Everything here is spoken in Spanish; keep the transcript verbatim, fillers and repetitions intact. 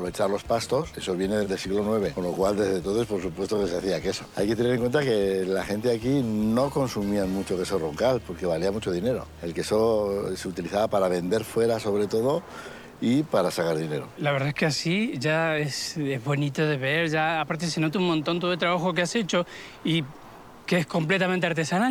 aprovechar los pastos. Eso viene del siglo nueve, con lo cual desde entonces por supuesto que se hacía queso. Hay que tener en cuenta que la gente aquí no consumía mucho queso roncal porque valía mucho dinero. El queso se utilizaba para vender fuera sobre todo y para sacar dinero. La verdad es que así ya es, es bonito de ver, ya aparte se nota un montón todo el trabajo que has hecho y que es completamente artesanal.